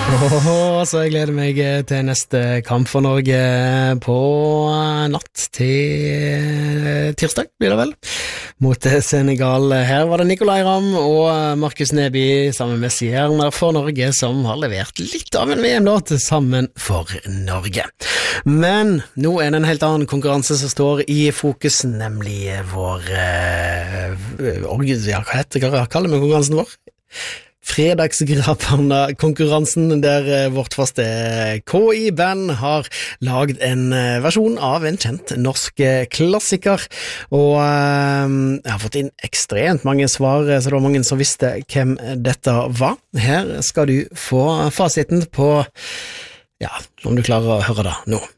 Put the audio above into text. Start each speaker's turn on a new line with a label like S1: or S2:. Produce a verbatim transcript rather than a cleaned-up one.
S1: Åh, så jeg gleder meg til neste kamp for Norge på natt til tirsdag, blir det vel, mot Senegal. Her var det Nicolai Ramm og Markus Neby sammen med Stjerner for Norge som har levert litt av en V M-låt sammen for Norge. Men nå er det en helt annen konkurranse som står i fokus, nemlig vår eh, ja, hva heter det, hva kaller vi konkurransen vår? Fredagsgraperne-konkurransen der vårt faste K I-band har laget en versjon av en kjent norsk klassiker, og jeg har fått inn ekstremt mange svar, så det var mange som visste hvem dette var. Her skal du få fasiten på, ja, om du klarer å høre det nå.